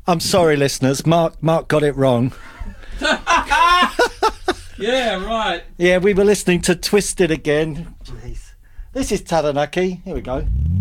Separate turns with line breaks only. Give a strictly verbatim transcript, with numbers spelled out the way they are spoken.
I'm sorry, listeners. Mark Mark got it wrong.
Yeah, right.
Yeah, we were listening to Twisted again. Jeez. This is Taranaki. Here we go.